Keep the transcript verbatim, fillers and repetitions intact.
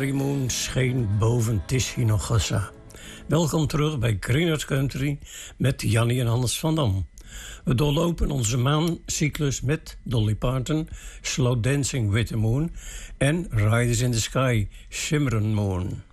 Starry Moon scheen boven Tishinogassa. Welkom terug bij Greenwood Country met Jannie en Hans van Dam. We doorlopen onze maancyclus met Dolly Parton, Slow Dancing with the Moon en Riders in the Sky, Shimmering Moon.